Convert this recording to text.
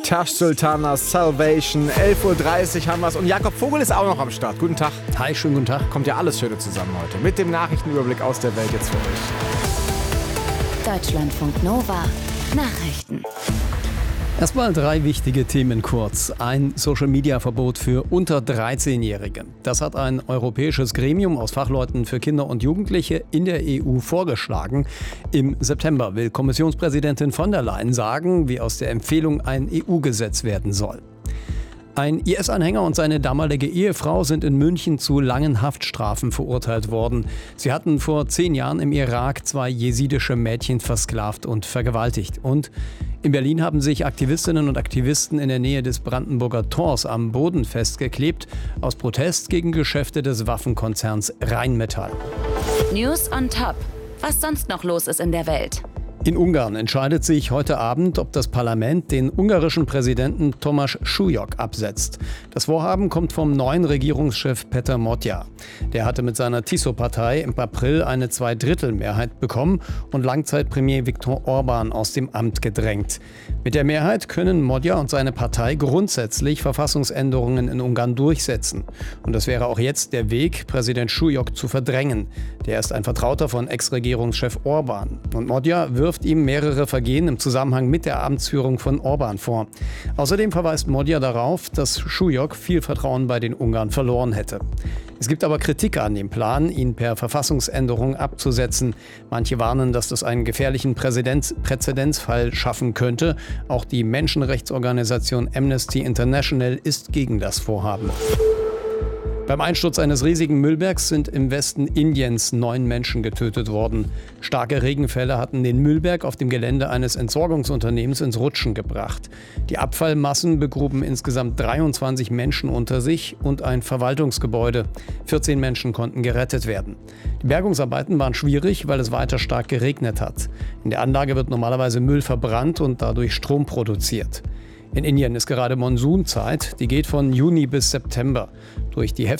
Tash Sultana, Salvation, 11:30 Uhr haben wir es. Und Jakob Vogel ist auch noch am Start. Guten Tag. Hi, schönen guten Tag. Kommt ja alles Schöne zusammen heute. Mit dem Nachrichtenüberblick aus der Welt jetzt für euch. Deutschlandfunk Nova. Nachrichten. Erstmal 3 wichtige Themen kurz. Ein Social-Media-Verbot für unter 13-Jährige. Das hat ein europäisches Gremium aus Fachleuten für Kinder und Jugendliche in der EU vorgeschlagen. Im September will Kommissionspräsidentin von der Leyen sagen, wie aus der Empfehlung ein EU-Gesetz werden soll. Ein IS-Anhänger und seine damalige Ehefrau sind in München zu langen Haftstrafen verurteilt worden. Sie hatten vor 10 Jahren im Irak 2 jesidische Mädchen versklavt und vergewaltigt. Und in Berlin haben sich Aktivistinnen und Aktivisten in der Nähe des Brandenburger Tors am Boden festgeklebt, aus Protest gegen Geschäfte des Waffenkonzerns Rheinmetall. News on Top. Was sonst noch los ist in der Welt. In Ungarn entscheidet sich heute Abend, ob das Parlament den ungarischen Präsidenten Tomáš Šujók absetzt. Das Vorhaben kommt vom neuen Regierungschef Péter Modja. Der hatte mit seiner Tiso-Partei im April eine 2/3-Mehrheit bekommen und Langzeitpremier Viktor Orbán aus dem Amt gedrängt. Mit der Mehrheit können Modja und seine Partei grundsätzlich Verfassungsänderungen in Ungarn durchsetzen. Und das wäre auch jetzt der Weg, Präsident Šujók zu verdrängen. Der ist ein Vertrauter von Ex-Regierungschef Orbán. Und Modja wirft ihm mehrere Vergehen im Zusammenhang mit der Amtsführung von Orbán vor. Außerdem verweist Modja darauf, dass Šujók viel Vertrauen bei den Ungarn verloren hätte. Es gibt aber Kritik an dem Plan, ihn per Verfassungsänderung abzusetzen. Manche warnen, dass das einen gefährlichen Präzedenzfall schaffen könnte. Auch die Menschenrechtsorganisation Amnesty International ist gegen das Vorhaben. Beim Einsturz eines riesigen Müllbergs sind im Westen Indiens 9 Menschen getötet worden. Starke Regenfälle hatten den Müllberg auf dem Gelände eines Entsorgungsunternehmens ins Rutschen gebracht. Die Abfallmassen begruben insgesamt 23 Menschen unter sich und ein Verwaltungsgebäude. 14 Menschen konnten gerettet werden. Die Bergungsarbeiten waren schwierig, weil es weiter stark geregnet hat. In der Anlage wird normalerweise Müll verbrannt und dadurch Strom produziert. In Indien ist gerade Monsunzeit, die geht von Juni bis September. Durch die